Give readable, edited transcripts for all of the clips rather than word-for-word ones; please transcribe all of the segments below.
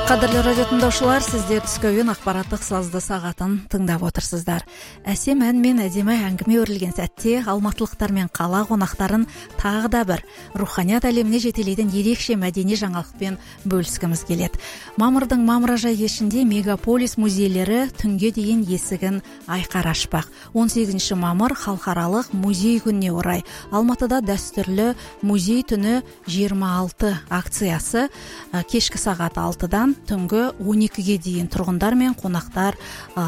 Қадірлі радио тыңдаушылар, сіздер түскі ойын ақпараттық сазды сағатын тыңдап отырсыздар. Әсем ән мен әдемі әңгіме өрілген сәтте алматылықтар мен қала қонақтарын тағы да бір руханият әлеміне жетелейтін ерекше мәдени жаңалықпен бөліскіміз келеді. Мамырдың мамыражай кешінде мегаполис музейлері түнге дейін есігін айқара ашпақ. 18 мамыр халықаралық музей күніне орай Алматыда дәстүрлі музей түні 26 акциясы кешкі сағат 6-дан түнгі 12-ге дейін тұрғындар мен қонақтар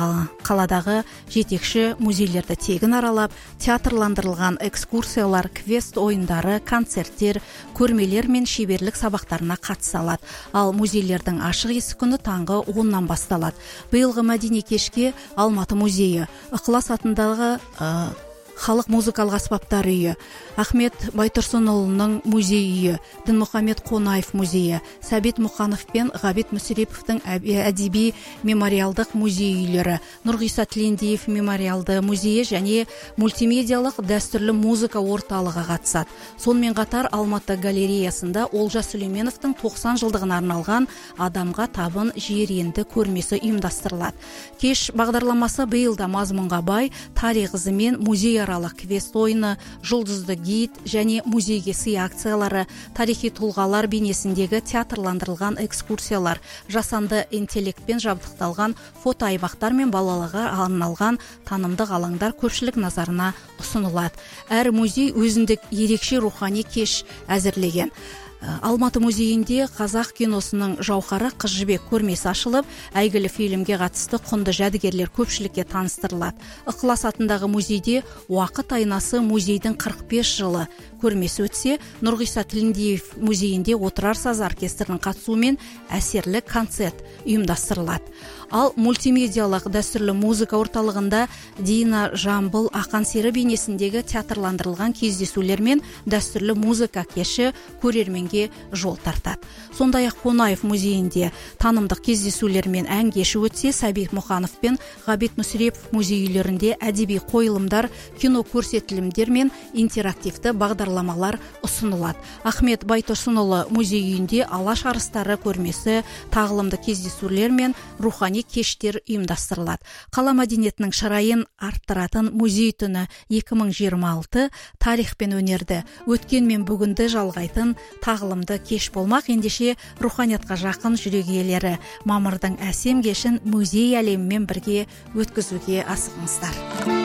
қаладағы жетекші музейлерді тегін аралап, театрландырылған экскурсиялар, квест ойындары, концерттер, көрмелер мен шеберлік сабақтарына қатыса алады. Ал музейлердің ашық есік күні таңғы 10-нан басталады. Биылғы мәдени кешке Алматы музейі, Ықылас атындағы халық музыкалық аспаптар үйі, Ахмет Байтұрсынұлының музей үйі, Дінмұхамед Қонаев музейі, Сәбит Мұқанов пен Ғабит Мүсіреповтің әдеби мемориалдық музей үйлері, Нұрғиса Тілендиев мемориалды музейі және мультимедиялық дәстүрлі музыка орталығы қатысады. Сонымен қатар Алматы галереясында Олжас Сүлейменовтің 90 жылдығына арналған адамға табын жер енді көрмесі ұйымдастырылады. Кеш бағдарламасы биылда мазмұнға бай, тарих ізімен музей аралық квест ойыны, жұлдызды гид және музейге сый акциялары, тарихи тұлғалар бейнесіндегі театрландырылған экскурсиялар, жасанды интеллектпен жабдықталған фото аймақтар мен балаларға арналған танымдық алаңдар көпшілік назарына ұсынылады. Әр музей өзіндік ерекше рухани кеш әзірлеген. Алматы музейінде қазақ киносының жауһары Қыз жібек көрмесі ашылып, әйгілі фильмге қатысты құнды жәдігерлер көпшілікке таныстырылады. Ықылас атындағы музейде уақыт айнасы музейдің 45 жылы көрмесі өтсе, Нұрғиса Тілендиев музейінде отырар саз оркестрінің қатысуымен әсерлі концерт ұйымдастырылады. Ал мультимедиялық дәстүрлі музыка орталығында Дина Жамбыл Ақан сері бейнесіндегі театрландырылған кездесулер мен дәстүрлі музыка кеші көрерменге жол тартады. Сондай-ақ Қонаев музейінде танымдық кездесулер мен ән кеші өтсе, Сәбит Мұқанов пен Ғабит Мүсірепов музейлерінде әдеби қойылымдар, кино көрсетілімдер мен интерактивті бағдарламалар ұсынылады. Ахмет Байтұрсынұлы музейінде Алаш арыстары көрмесі, тағылымды кездесулер мен рухани кештер ұйымдастырылады. Қала мәдениетінің шырайын арттыратын музей түні 2026 тарих пен өнерді, өткен мен бүгінді жалғайтын тағылымды кеш болмақ. Ендеше руханиятқа жақын жүрек иелері мамырдың әсем кешін музей әлемімен бірге өткізуге асығыңыздар.